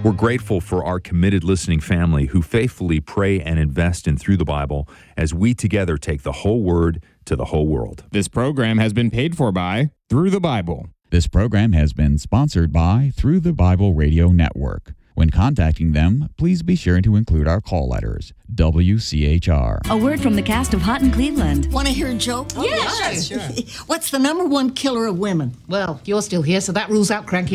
We're grateful for our committed listening family who faithfully pray and invest in Through the Bible as we together take the whole word to the whole world. This program has been paid for by Through the Bible. This program has been sponsored by Through the Bible Radio Network. When contacting them, please be sure to include our call letters, WCHR. A word from the cast of Hot in Cleveland. Want to hear a joke? Oh, yeah, sure. What's the number one killer of women? Well, you're still here, so that rules out cranky